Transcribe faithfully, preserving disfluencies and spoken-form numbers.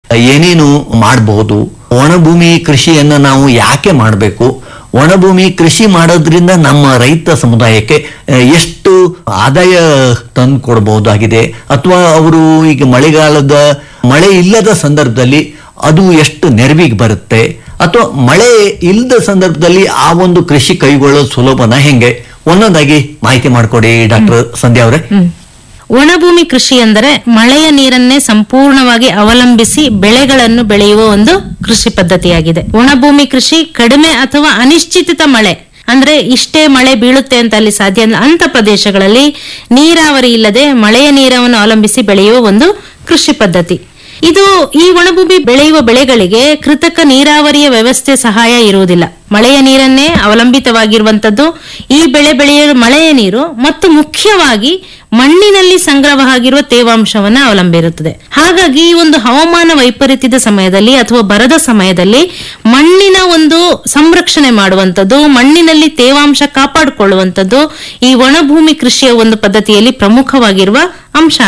ಏನೇನು ಮಾಡಬಹುದು, ಒಣಭೂಮಿ ಕೃಷಿಯನ್ನ ನಾವು ಯಾಕೆ ಮಾಡಬೇಕು, ಒಣಭೂಮಿ ಕೃಷಿ ಮಾಡೋದ್ರಿಂದ ನಮ್ಮ ರೈತ ಸಮುದಾಯಕ್ಕೆ ಎಷ್ಟು ಆದಾಯ ತಂದು ಕೊಡಬಹುದಾಗಿದೆ, ಅಥವಾ ಅವರು ಈಗ ಮಳೆಗಾಲದ ಮಳೆ ಇಲ್ಲದ ಸಂದರ್ಭದಲ್ಲಿ ಅದು ಎಷ್ಟು ನೆರವಿಗೆ ಬರುತ್ತೆ, ಅಥವಾ ಮಳೆ ಇಲ್ಲದ ಸಂದರ್ಭದಲ್ಲಿ ಆ ಒಂದು ಕೃಷಿ ಕೈಗೊಳ್ಳೋದು ಸುಲಭನ ಹೆಂಗೆ, ಒಂದೊಂದಾಗಿ ಮಾಹಿತಿ ಮಾಡಿಕೊಡಿ ಡಾಕ್ಟರ್ ಸಂಧ್ಯಾ ಅವರೇ. ಒಣಭೂಮಿ ಕೃಷಿ ಎಂದರೆ ಮಳೆಯ ನೀರನ್ನೇ ಸಂಪೂರ್ಣವಾಗಿ ಅವಲಂಬಿಸಿ ಬೆಳೆಗಳನ್ನು ಬೆಳೆಯುವ ಒಂದು ಕೃಷಿ ಪದ್ಧತಿಯಾಗಿದೆ. ಒಣಭೂಮಿ ಕೃಷಿ ಕಡಿಮೆ ಅಥವಾ ಅನಿಶ್ಚಿತ ಮಳೆ ಅಂದ್ರೆ ಇಷ್ಟೇ ಮಳೆ ಬೀಳುತ್ತೆ ಅಂತ ಅಲ್ಲಿ ಸಾಧ್ಯ ಅಂತ ಪ್ರದೇಶಗಳಲ್ಲಿ ನೀರಾವರಿ ಇಲ್ಲದೆ ಮಳೆಯ ನೀರನ್ನು ಅವಲಂಬಿಸಿ ಬೆಳೆಯುವ ಒಂದು ಕೃಷಿ ಪದ್ಧತಿ ಇದು. ಈ ಒಣಭೂಮಿ ಬೆಳೆಯುವ ಬೆಳೆಗಳಿಗೆ ಕೃತಕ ನೀರಾವರಿಯ ವ್ಯವಸ್ಥೆ ಸಹಾಯ ಇರುವುದಿಲ್ಲ. ಮಳೆಯ ನೀರನ್ನೇ ಅವಲಂಬಿತವಾಗಿರುವಂತದ್ದು ಈ ಬೆಳೆ ಬೆಳೆಯಲು ಮಳೆಯ ನೀರು ಮತ್ತು ಮುಖ್ಯವಾಗಿ ಮಣ್ಣಿನಲ್ಲಿ ಸಂಗ್ರಹವಾಗಿರುವ ತೇವಾಂಶವನ್ನ ಅವಲಂಬಿರುತ್ತದೆ. ಹಾಗಾಗಿ ಈ ಒಂದು ಹವಾಮಾನ ವೈಪರೀತ್ಯದ ಸಮಯದಲ್ಲಿ ಅಥವಾ ಬರದ ಸಮಯದಲ್ಲಿ ಮಣ್ಣಿನ ಒಂದು ಸಂರಕ್ಷಣೆ ಮಾಡುವಂತದ್ದು, ಮಣ್ಣಿನಲ್ಲಿ ತೇವಾಂಶ ಕಾಪಾಡಿಕೊಳ್ಳುವಂತದ್ದು ಈ ಒಣಭೂಮಿ ಕೃಷಿಯ ಒಂದು ಪದ್ಧತಿಯಲ್ಲಿ ಪ್ರಮುಖವಾಗಿರುವ ಅಂಶ